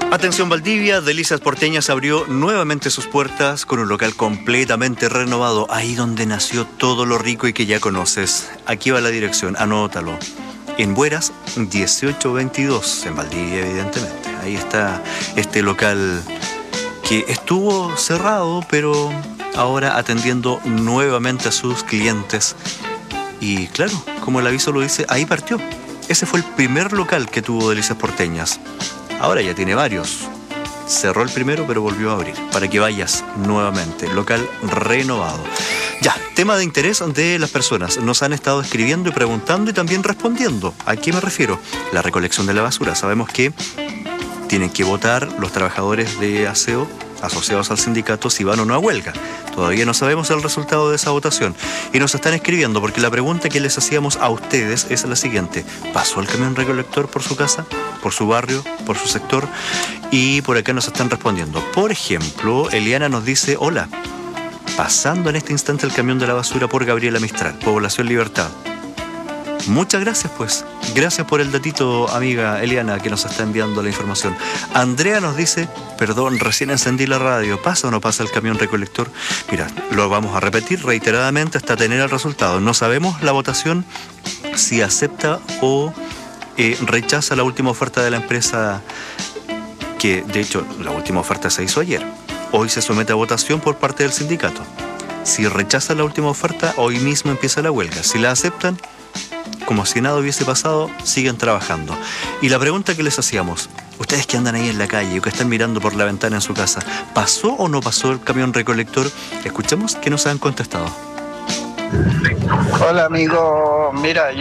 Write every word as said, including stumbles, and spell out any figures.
Atención Valdivia, Delicias Porteñas abrió nuevamente sus puertas con un local completamente renovado, ahí donde nació todo lo rico y que ya conoces. Aquí va la dirección, anótalo. En Bueras, dieciocho veintidós, en Valdivia evidentemente. Ahí está este local que estuvo cerrado, pero ahora atendiendo nuevamente a sus clientes. Y claro, como el aviso lo dice, ahí partió. Ese fue el primer local que tuvo Delicias Porteñas. Ahora ya tiene varios. Cerró el primero, pero volvió a abrir. Para que vayas nuevamente. Local renovado. Ya, tema de interés de las personas. Nos han estado escribiendo y preguntando y también respondiendo. ¿A qué me refiero? La recolección de la basura. Sabemos que tienen que votar los trabajadores de aseo asociados al sindicato si van o no a huelga. Todavía no sabemos el resultado de esa votación. Y nos están escribiendo porque la pregunta que les hacíamos a ustedes es la siguiente. ¿Pasó el camión recolector por su casa, por su barrio, por su sector? Y por acá nos están respondiendo. Por ejemplo, Eliana nos dice, hola, pasando en este instante el camión de la basura por Gabriela Mistral, Población Libertad. Muchas gracias, pues. Gracias por el datito, amiga Eliana, que nos está enviando la información. Andrea nos dice, perdón, recién encendí la radio. ¿Pasa o no pasa el camión recolector? Mira, lo vamos a repetir reiteradamente hasta tener el resultado. No sabemos la votación si acepta o eh, rechaza la última oferta de la empresa, que de hecho la última oferta se hizo ayer. Hoy se somete a votación por parte del sindicato. Si rechaza la última oferta, hoy mismo empieza la huelga. Si la aceptan, como si nada hubiese pasado, siguen trabajando. Y la pregunta que les hacíamos, ustedes que andan ahí en la calle o que están mirando por la ventana en su casa, ¿pasó o no pasó el camión recolector? Escuchemos que nos han contestado. Hola amigo, mira,